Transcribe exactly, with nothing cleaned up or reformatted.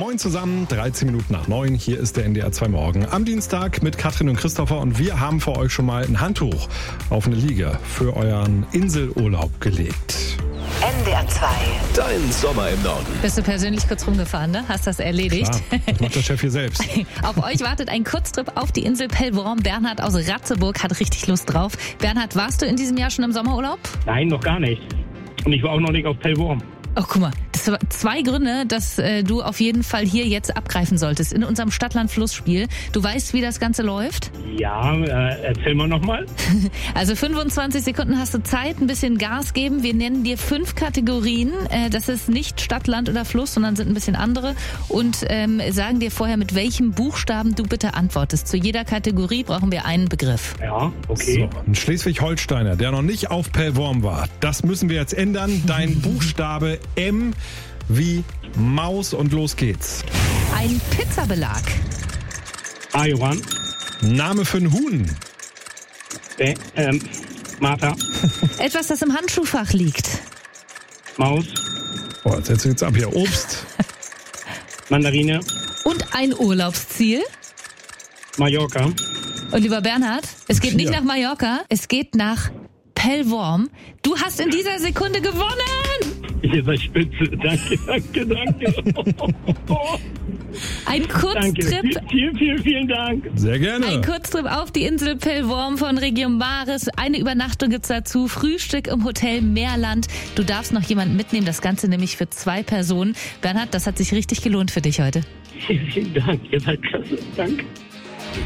Moin zusammen, dreizehn Minuten nach neun. Hier ist der N D R zwei Morgen am Dienstag mit Katrin und Christopher. Und wir haben für euch schon mal ein Handtuch auf eine Liege für euren Inselurlaub gelegt. N D R zwei. Dein Sommer im Norden. Bist du persönlich kurz rumgefahren, ne? Hast das erledigt? Klar, das macht der Chef hier selbst. Auf euch wartet ein Kurztrip auf die Insel Pellworm. Bernhard aus Ratzeburg hat richtig Lust drauf. Bernhard, warst du in diesem Jahr schon im Sommerurlaub? Nein, noch gar nicht. Und ich war auch noch nicht auf Pellworm. Oh, guck mal, das sind zwei Gründe, dass äh, du auf jeden Fall hier jetzt abgreifen solltest in unserem Stadtland-Fluss-Spiel. Du weißt, wie das Ganze läuft? Ja, äh, erzähl mal nochmal. Also fünfundzwanzig Sekunden hast du Zeit, ein bisschen Gas geben. Wir nennen dir fünf Kategorien. Äh, das ist nicht Stadt, Land oder Fluss, sondern sind ein bisschen andere. Und ähm, sagen dir vorher, mit welchem Buchstaben du bitte antwortest. Zu jeder Kategorie brauchen wir einen Begriff. Ja, okay. So, ein Schleswig-Holsteiner, der noch nicht auf Pellworm war. Das müssen wir jetzt ändern. Dein Buchstabe M wie Maus und los geht's. Ein Pizzabelag. Ajoran. Name für ein Huhn. Äh, ähm, Martha. Etwas, das im Handschuhfach liegt. Maus. Boah, jetzt setzt du jetzt ab hier. Obst. Mandarine. Und ein Urlaubsziel. Mallorca. Und lieber Bernhard, es geht Vier. nicht nach Mallorca, es geht nach Pellworm. Du hast in dieser Sekunde gewonnen! Ihr seid spitze. Danke, danke, danke. Ein Kurztrip, Danke. Vielen, vielen, vielen Dank. Sehr gerne. ein Kurztrip auf die Insel Pellworm von Region Maris. Eine Übernachtung gibt's dazu. Frühstück im Hotel Meerland. Du darfst noch jemanden mitnehmen. Das Ganze nämlich für zwei Personen. Bernhard, das hat sich richtig gelohnt für dich heute. Vielen, vielen Dank. Ihr seid klasse. Danke.